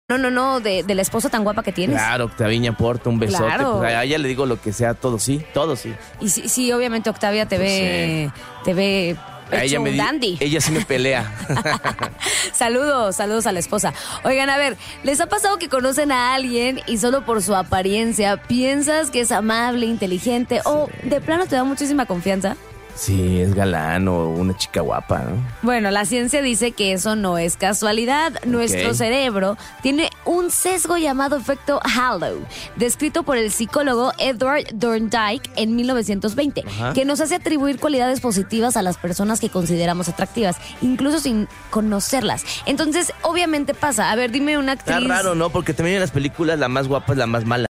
No, de la esposa tan guapa que tienes. Claro, Octaviña Porta, un besote. Claro. Pues a ella le digo lo que sea, todo sí. Y sí, obviamente Octavia te ve A hecho un dandy. Ella sí me pelea. Saludos a la esposa. Oigan, a ver, ¿les ha pasado que conocen a alguien y solo por su apariencia piensas que es amable, inteligente o de plano te da muchísima confianza? Sí, es galán o una chica guapa, ¿no? Bueno, la ciencia dice que eso no es casualidad. Nuestro cerebro tiene un sesgo llamado efecto halo, descrito por el psicólogo Edward Thorndike en 1920, que nos hace atribuir cualidades positivas a las personas que consideramos atractivas, incluso sin conocerlas. Entonces, obviamente pasa. A ver, dime una actriz. Está raro, ¿no? Porque también en las películas la más guapa es la más mala.